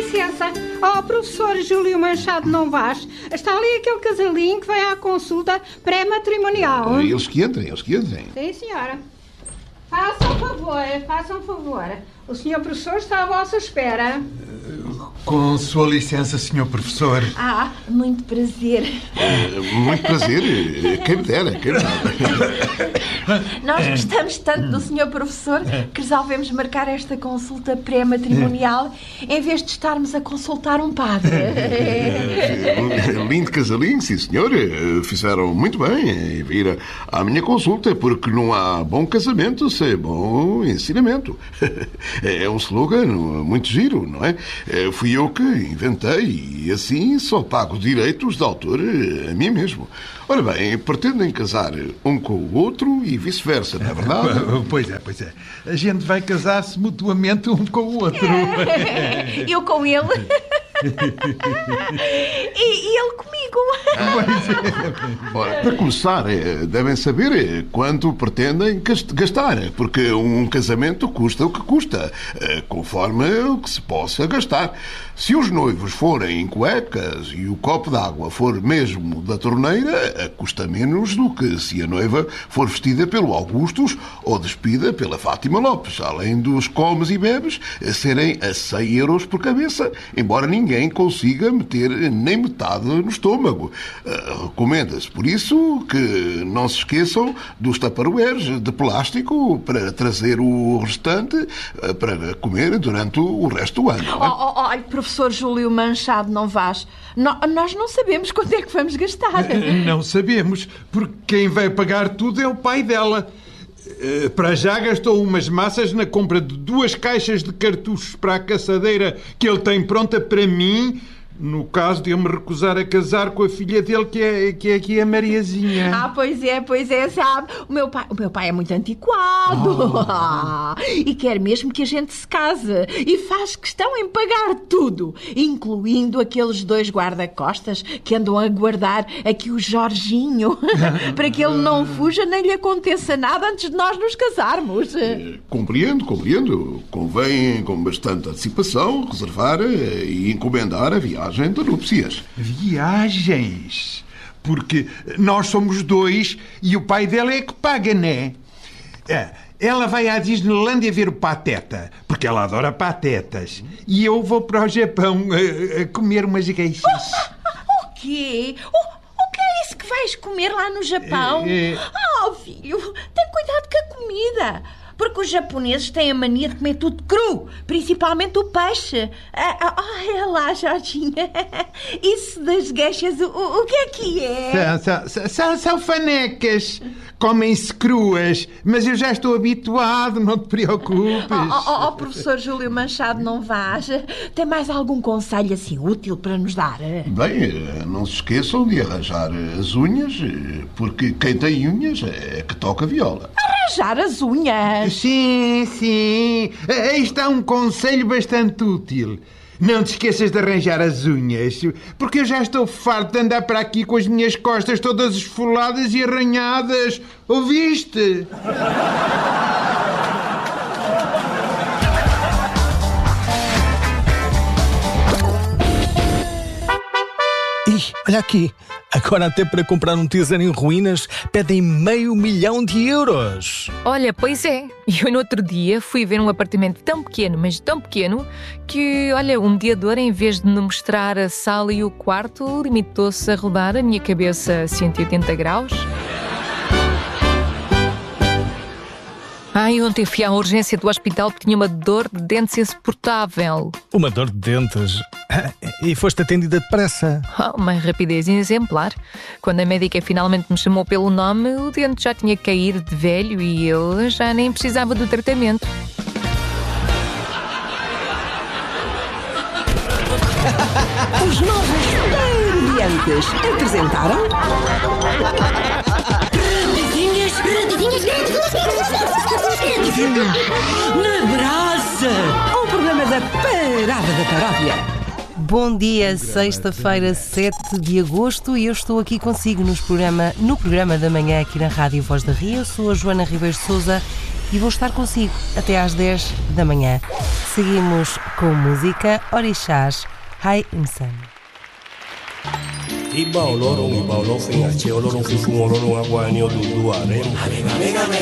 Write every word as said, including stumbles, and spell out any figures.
licença. Oh, professor Júlio Manchado não Vaz. Está ali aquele casalinho que vai à consulta pré-matrimonial. Eles que entrem, eles que entrem. Sim, senhora. Façam um favor, façam um favor. O senhor professor está à vossa espera. Com sua licença, senhor professor. Ah, muito prazer. Uh, muito prazer. Quem me dera, quem me dera. Nós gostamos tanto do senhor professor que resolvemos marcar esta consulta pré-matrimonial em vez de estarmos a consultar um padre. Lindo casalinho, sim senhor. Fizeram muito bem em vir à minha consulta, porque não há bom casamento sem bom ensinamento. É um slogan muito giro, não é? Fui eu que inventei e assim só pago direitos de autor a mim mesmo. Ora bem, pretendem casar um com o outro e vice-versa, não é verdade? Pois é, pois é. A gente vai casar-se mutuamente um com o outro. Eu com ele. e, e ele comigo. Ora, para começar, devem saber quanto pretendem gastar, porque um casamento custa o que custa, conforme o que se possa gastar. Se os noivos forem em cuecas e o copo d'água for mesmo da torneira, custa menos do que se a noiva for vestida pelo Augustus ou despida pela Fátima Lopes, além dos comes e bebes serem a cem euros por cabeça, embora ninguém consiga meter nem metade no estômago. Uh, Recomenda-se, por isso, que não se esqueçam dos tupperwares de plástico para trazer o restante uh, para comer durante o resto do ano. Oh, oh, olha, professor Júlio Manchado não Vaz, no, nós não sabemos quanto é que vamos gastar. Não sabemos, porque quem vai pagar tudo é o pai dela. Para já gastou umas massas na compra de duas caixas de cartuchos para a caçadeira que ele tem pronta para mim, no caso de eu me recusar a casar com a filha dele, que é, que é aqui a Mariazinha. Ah, pois é, pois é, sabe? O meu pai, o meu pai é muito antiquado. Oh. E quer mesmo que a gente se case. E faz questão em pagar tudo, incluindo aqueles dois guarda-costas que andam a guardar aqui o Jorginho, para que ele não fuja nem lhe aconteça nada antes de nós nos casarmos. É, compreendo, compreendo. Convém, com bastante antecipação, reservar e encomendar a viagem de núpcias. Viagens? Porque nós somos dois e o pai dela é que paga, não é? É. Ela vai à Disneylândia ver o Pateta, porque ela adora patetas. E eu vou para o Japão a, a comer umas geishas. O, o quê? O, o que é isso que vais comer lá no Japão? É, é... Oh, filho, tem cuidado com a comida. Porque os japoneses têm a mania de comer tudo cru, principalmente o peixe. Ah, ah, olha lá, Jorginha. Isso das geishas, o, o que é que é? São, são, são, são fanecas. Comem-se cruas, mas eu já estou habituado, não te preocupes. Oh, oh, oh, professor Júlio Manchado não Vaz, tem mais algum conselho assim útil para nos dar? Bem, não se esqueçam de arranjar as unhas, porque quem tem unhas é que toca viola. Arranjar as unhas? Sim, sim. Aí está um conselho bastante útil. Não te esqueças de arranjar as unhas, porque eu já estou farto de andar para aqui com as minhas costas todas esfoladas e arranhadas. Ouviste? Ih, olha aqui. Agora até para comprar um tesouro em ruínas pedem meio milhão de euros. Olha, pois é. Eu no outro dia fui ver um apartamento tão pequeno, mas tão pequeno, que, olha, o mediador, em vez de me mostrar a sala e o quarto, limitou-se a rodar a minha cabeça a cento e oitenta graus. Ai, ontem fui à urgência do hospital porque tinha uma dor de dentes insuportável. Uma dor de dentes? E foste atendida depressa? Oh, uma rapidez exemplar. Quando a médica finalmente me chamou pelo nome, o dente já tinha caído de velho e eu já nem precisava do tratamento. Os novos comediantes apresentaram... Radinhas, radinhas, na brasa! O programa da Parada da Paródia. Bom dia, sexta-feira, sete de agosto, e eu estou aqui consigo nos programa, no programa da manhã aqui na Rádio Voz da Ria. Eu sou a Joana Ribeiro de Sousa e vou estar consigo até às dez da manhã. Seguimos com música Orixás, Hai Insan. Iba olorong, iba olong, fingache olorong, fifung olorong, aguanyo, duduare.